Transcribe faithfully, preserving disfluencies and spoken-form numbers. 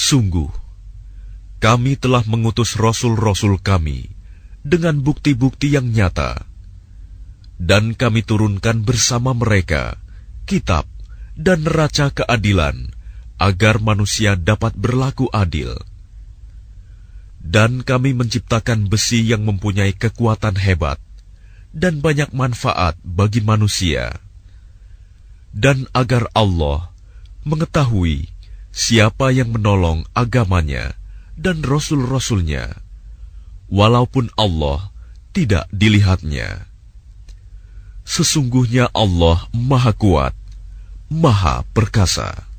Sungguh, kami telah mengutus rasul-rasul kami dengan bukti-bukti yang nyata, dan kami turunkan bersama mereka kitab dan neraca keadilan agar manusia dapat berlaku adil. Dan kami menciptakan besi yang mempunyai kekuatan hebat dan banyak manfaat bagi manusia, dan agar Allah mengetahui siapa yang menolong agamanya dan rasul-rasulnya, walaupun Allah tidak dilihatnya. Sesungguhnya Allah Maha Kuat, Maha Perkasa.